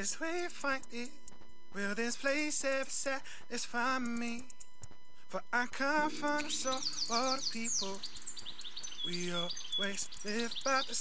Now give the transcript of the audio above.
this way find it? Will this place ever satisfy me? For I can't find a soul for the people. We always live by the